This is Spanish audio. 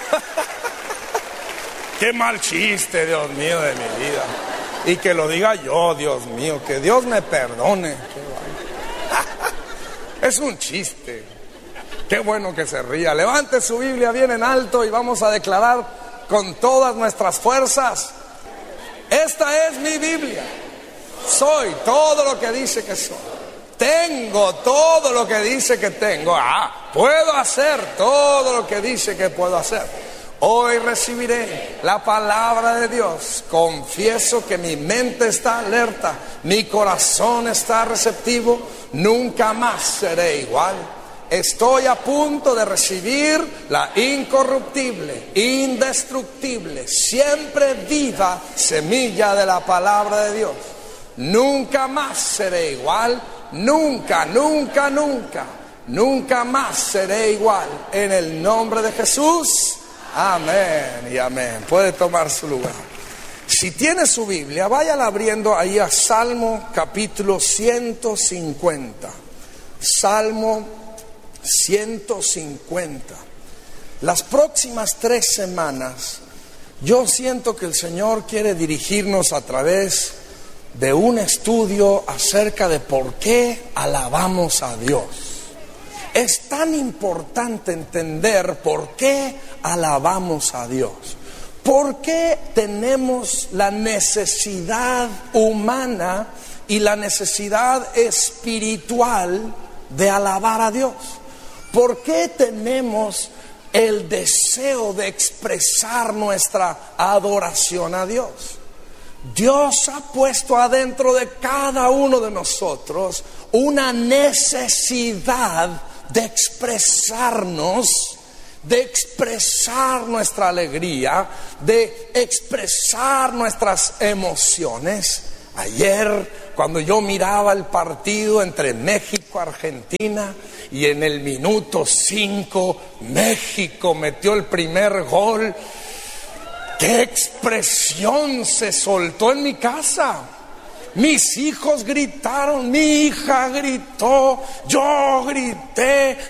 Qué mal chiste, Dios mío, de mi vida. Y que lo diga yo, Dios mío, que Dios me perdone. Es un chiste. Qué bueno que se ría. Levante su Biblia bien en alto y vamos a declarar con todas nuestras fuerzas: esta es mi Biblia. Soy todo lo que dice que soy. Tengo todo lo que dice que tengo. Puedo hacer todo lo que dice que puedo hacer. Hoy recibiré la palabra de Dios. Confieso que mi mente está alerta, mi corazón está receptivo. Nunca más seré igual. Estoy a punto de recibir la incorruptible, indestructible, siempre viva semilla de la palabra de Dios. Nunca más seré igual. Nunca, nunca, nunca. Nunca más seré igual. En el nombre de Jesús. Amén y amén. Puede tomar su lugar. Si tiene su Biblia, váyala abriendo ahí a Salmo capítulo 150. Salmo 150. Las próximas 3 semanas, yo siento que el Señor quiere dirigirnos a través de un estudio acerca de por qué alabamos a Dios. Es tan importante entender por qué alabamos a Dios. ¿Por qué tenemos la necesidad humana y la necesidad espiritual de alabar a Dios? ¿Por qué tenemos el deseo de expresar nuestra adoración a Dios? Dios ha puesto adentro de cada uno de nosotros una necesidad de expresarnos, de expresar nuestra alegría, de expresar nuestras emociones. Ayer, cuando yo miraba el partido entre México y Argentina, y en el minuto 5 México metió el primer gol, ¡qué expresión se soltó en mi casa! Mis hijos gritaron, mi hija gritó, yo grité,